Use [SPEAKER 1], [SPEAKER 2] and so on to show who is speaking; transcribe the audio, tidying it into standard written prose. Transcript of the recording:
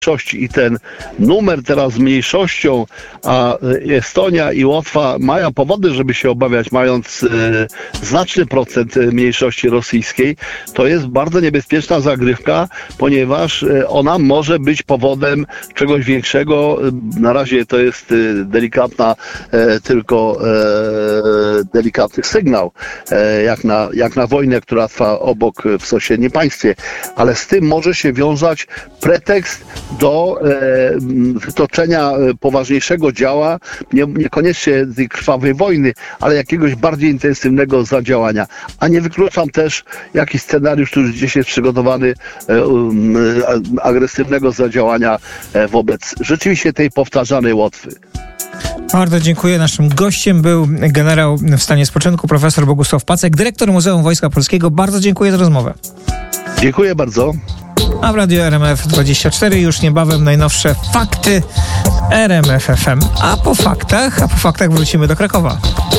[SPEAKER 1] i ten numer teraz z mniejszością, a Estonia i Łotwa mają powody, żeby się obawiać, mając znaczny procent mniejszości rosyjskiej, to jest bardzo niebezpieczna zagrywka, ponieważ ona może być powodem czegoś większego. Na razie to jest delikatny sygnał, jak na wojnę, która trwa obok w sąsiednim państwie, ale z tym może się wiązać pretekst do wytoczenia poważniejszego działa, niekoniecznie tej krwawej wojny, ale jakiegoś bardziej intensywnego zadziałania. A nie wykluczam też jakiś scenariusz, który gdzieś jest przygotowany, agresywnego zadziałania wobec rzeczywiście tej powtarzanej Łotwy.
[SPEAKER 2] Bardzo dziękuję. Naszym gościem był generał w stanie spoczynku, profesor Bogusław Pacek, dyrektor Muzeum Wojska Polskiego. Bardzo dziękuję za rozmowę.
[SPEAKER 1] Dziękuję bardzo.
[SPEAKER 2] A w Radiu RMF24 już niebawem najnowsze fakty RMF FM. A po faktach wrócimy do Krakowa.